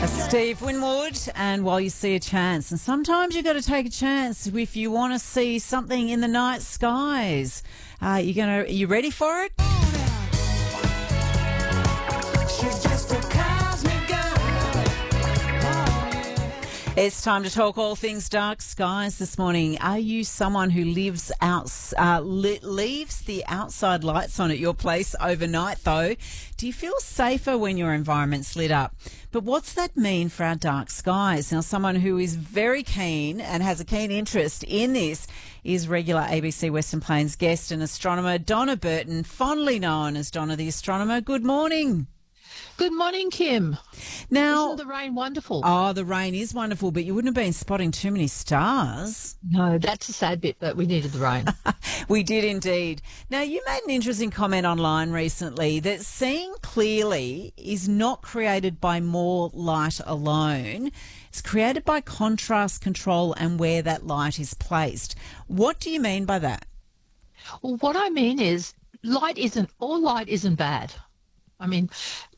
Steve Winwood, and While You See a Chance. And sometimes you've got to take a chance if you want to see something in the night skies. Are you ready for it? She's just a cosmic girl. It's time to talk all things dark skies this morning. Are you someone who leaves the outside lights on at your place overnight, though? Do you feel safer when your environment's lit up? But what's that mean for our dark skies? Now, someone who is very keen and has a keen interest in this is regular ABC Western Plains guest and astronomer Donna Burton, fondly known as Donna the Astronomer. Good morning. Good morning, Kim. Now, isn't the rain wonderful? Oh, the rain is wonderful, but you wouldn't have been spotting too many stars. No, that's a sad bit, but we needed the rain. We did indeed. Now, you made an interesting comment online recently that seeing clearly is not created by more light alone. It's created by contrast control and where that light is placed. What do you mean by that? Well, what I mean is all light isn't bad. I mean,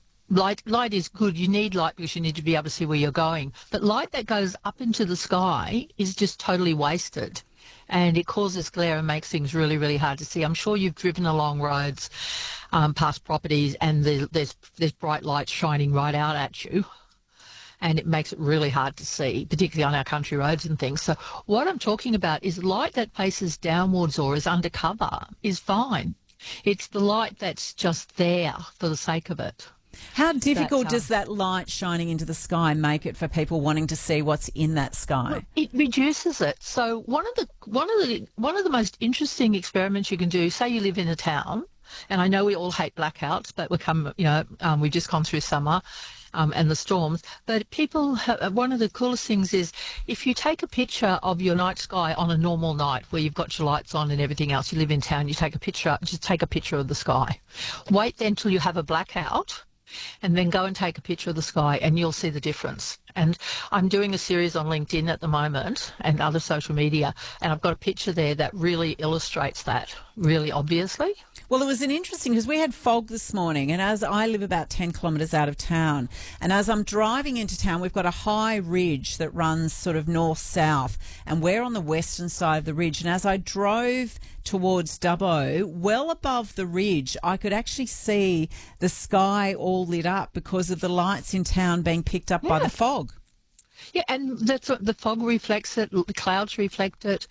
light is good. You need light because you need to be able to see where you're going. But light that goes up into the sky is just totally wasted. And it causes glare and makes things really, really hard to see. I'm sure you've driven along roads past properties and there's bright light shining right out at you. And it makes it really hard to see, particularly on our country roads and things. So what I'm talking about is light that faces downwards or is undercover is fine. It's the light that's just there for the sake of it. How difficult does that light shining into the sky make it for people wanting to see what's in that sky? Well, it reduces it. So one of the most interesting experiments you can do, say you live in a town, and I know we all hate blackouts, but we've just gone through summer. And the storms. But one of the coolest things is if you take a picture of your night sky on a normal night where you've got your lights on and everything else, you live in town, just take a picture of the sky. Wait then till you have a blackout and then go and take a picture of the sky and you'll see the difference. And I'm doing a series on LinkedIn at the moment and other social media, and I've got a picture there that really illustrates that really obviously. Well, it was an interesting, because we had fog this morning, and as I live about 10 kilometres out of town, and as I'm driving into town, we've got a high ridge that runs sort of north-south, and we're on the western side of the ridge. And as I drove towards Dubbo, well above the ridge, I could actually see the sky all lit up because of the lights in town being picked up by the fog. Yeah, and that's what the fog reflects it, the clouds reflect it.